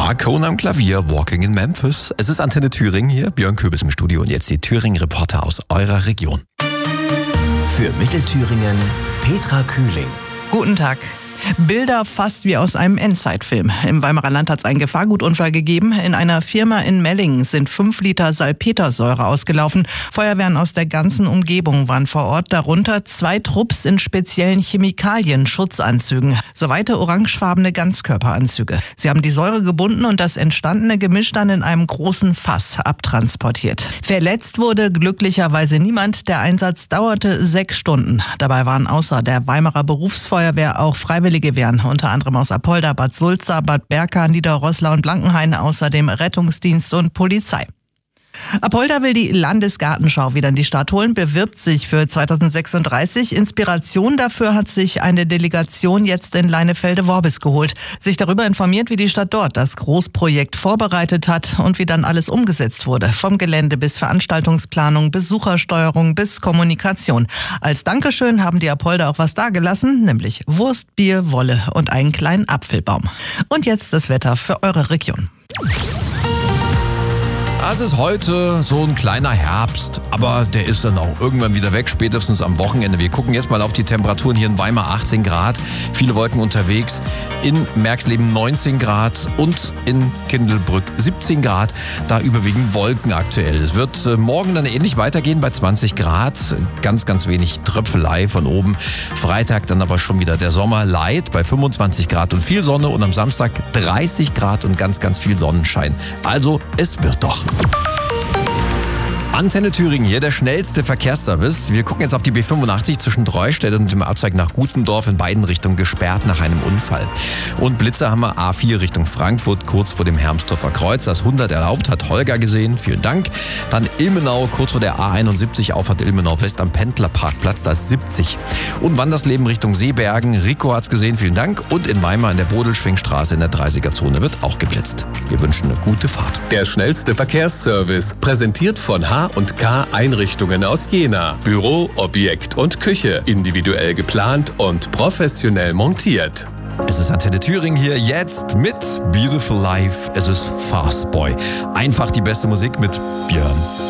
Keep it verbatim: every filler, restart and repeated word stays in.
Marcone am Klavier, Walking in Memphis. Es ist Antenne Thüringen hier, Björn Köbis im Studio und jetzt die Thüringen-Reporter aus eurer Region. Für Mittelthüringen Petra Kühling. Guten Tag. Bilder fast wie aus einem Endzeitfilm. Im Weimarer Land hat es einen Gefahrgutunfall gegeben. In einer Firma in Mellingen sind fünf Liter Salpetersäure ausgelaufen. Feuerwehren aus der ganzen Umgebung waren vor Ort, darunter zwei Trupps in speziellen Chemikalien-Schutzanzügen, so weite orangefarbene Ganzkörperanzüge. Sie haben die Säure gebunden und das entstandene Gemisch dann in einem großen Fass abtransportiert. Verletzt wurde glücklicherweise niemand. Der Einsatz dauerte sechs Stunden. Dabei waren außer der Weimarer Berufsfeuerwehr auch Freiwillige Wehren, unter anderem aus Apolda, Bad Sulza, Bad Berka, Niederroßlau und Blankenhain, außerdem Rettungsdienst und Polizei. Apolda will die Landesgartenschau wieder in die Stadt holen, bewirbt sich für zweitausendsechsunddreißig. Inspiration dafür hat sich eine Delegation jetzt in Leinefelde-Worbis geholt. Sich darüber informiert, wie die Stadt dort das Großprojekt vorbereitet hat und wie dann alles umgesetzt wurde. Vom Gelände bis Veranstaltungsplanung, Besuchersteuerung bis Kommunikation. Als Dankeschön haben die Apolda auch was dagelassen, nämlich Wurst, Bier, Wolle und einen kleinen Apfelbaum. Und jetzt das Wetter für eure Region. Es ist heute so ein kleiner Herbst, aber der ist dann auch irgendwann wieder weg, spätestens am Wochenende. Wir gucken jetzt mal auf die Temperaturen hier in Weimar, achtzehn Grad, viele Wolken unterwegs, in Merxleben neunzehn Grad und in Kindelbrück siebzehn Grad, da überwiegend Wolken aktuell. Es wird morgen dann ähnlich weitergehen bei zwanzig Grad, ganz, ganz wenig Tröpfelei von oben. Freitag dann aber schon wieder der Sommer light bei fünfundzwanzig Grad und viel Sonne und am Samstag dreißig Grad und ganz, ganz viel Sonnenschein. Also es wird doch. Antenne Thüringen hier, der schnellste Verkehrsservice. Wir gucken jetzt auf die B fünfundachtzig zwischen Dreustedt und dem Abzweig nach Gutendorf, in beiden Richtungen gesperrt nach einem Unfall. Und Blitzer haben wir A vier Richtung Frankfurt, kurz vor dem Hermsdorfer Kreuz. Das hundert erlaubt, hat Holger gesehen, vielen Dank. Dann Ilmenau, kurz vor der A einundsiebzig, Auffahrt Ilmenau West am Pendlerparkplatz, da ist siebzig. Und Wandersleben Richtung Seebergen, Rico hat's gesehen, vielen Dank. Und in Weimar in der Bodelschwingstraße in der dreißiger-Zone wird auch geblitzt. Wir wünschen eine gute Fahrt. Der schnellste Verkehrsservice, präsentiert von H und K Einrichtungen aus Jena. Büro, Objekt und Küche. Individuell geplant und professionell montiert. Es ist Antenne Thüringen hier jetzt mit Beautiful Life. Es ist Fast Boy. Einfach die beste Musik mit Björn